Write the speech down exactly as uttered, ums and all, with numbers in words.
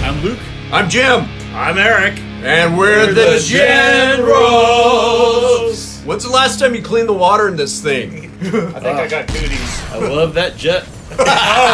I'm Luke. I'm Jim. I'm Eric. And we're, We're the, the Generals. When's the last time you cleaned the water in this thing? I think uh, I got cooties. I love that jet.